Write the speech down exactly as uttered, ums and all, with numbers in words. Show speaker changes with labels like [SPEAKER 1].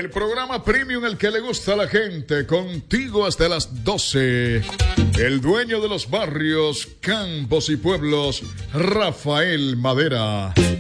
[SPEAKER 1] El programa premium, el que le gusta a la gente, contigo hasta las doce. El dueño de los barrios, campos y pueblos, Rafael Madera.